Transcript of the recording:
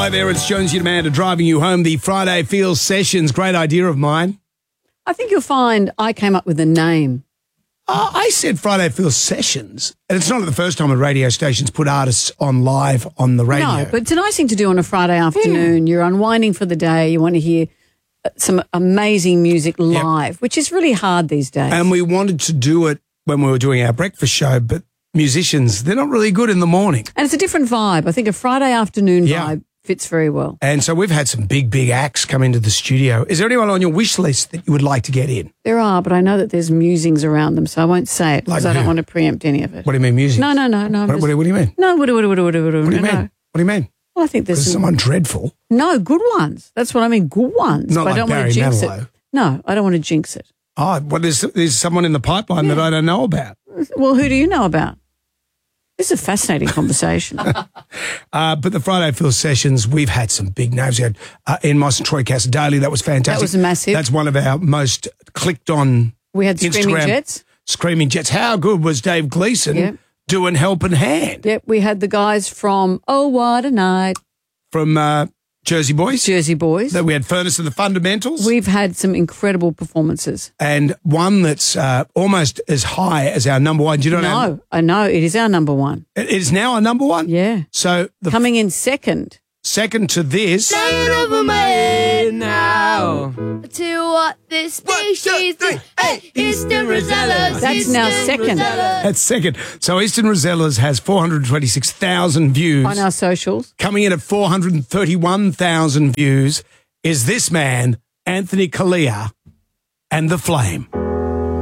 Hi there, it's Jonesy Amanda driving you home. The Friday Feels Sessions, great idea of mine. I think you'll find I came up with a name. I said Friday Feels Sessions, and it's not the first time a radio station's put artists on live on the radio. No, but it's a nice thing to do on a Friday afternoon. You're unwinding for the day. You want to hear some amazing music live, which is really hard these days. And we wanted to do it when we were doing our breakfast show, but musicians, they're not really good in the morning. And it's a different vibe. I think a Friday afternoon vibe fits very well. And so we've had some big acts come into the studio. Is there anyone on your wish list that you would like to get in? There are, but I know that there's musings around them, so I won't say it because I don't want to preempt any of it. What do you mean, musings? No. What do you mean? No, what do you mean? What do you mean? Well, I think there's someone dreadful. No, good ones. That's what I mean, good ones. Not but like I don't Barry want to jinx Manilow. it. No, I don't want to jinx it. Oh, well, there's someone in the pipeline that I don't know about. Well, who do you know about? This is a fascinating conversation. But the Friday Feels Sessions, we've had some big names. We had Ian Moss and Troy Casadali. That was fantastic. That was massive. That's one of our most clicked on We had Screaming Instagram. Jets. Screaming Jets. How good was Dave Gleason doing Helping Hand? Yep, we had the guys from Oh What a Night. From Jersey Boys. Jersey Boys. That we had Furnace and the Fundamentals. We've had some incredible performances. And one that's almost as high as our number one. Do you know No, I know. It is our number one. It is now our number one? Yeah. So coming in second. Second to this. Now to what this species Eastern Rosellas. That's now second. That's second. So Eastern Rosellas has 426,000 views. On our socials. Coming in at 431,000 views is this man, Anthony Kalia, and The Flame.